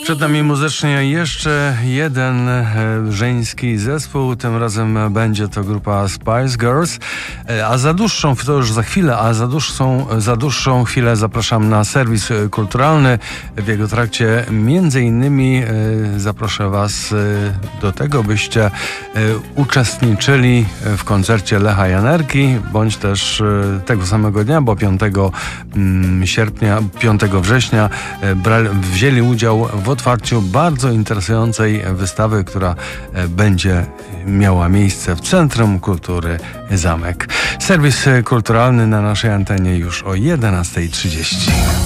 Przed nami muzycznie jeszcze jeden żeński zespół. Tym razem będzie to grupa Spice Girls. A za dłuższą, to już za chwilę, za dłuższą chwilę zapraszam na serwis kulturalny. W jego trakcie między innymi zaproszę Was do tego, byście uczestniczyli w koncercie Lecha Janerki, bądź też tego samego dnia, bo 5 września wzięli udział w otwarciu bardzo interesującej wystawy, która będzie miała miejsce w Centrum Kultury Zamek. Serwis kulturalny na naszej antenie już o 11:30.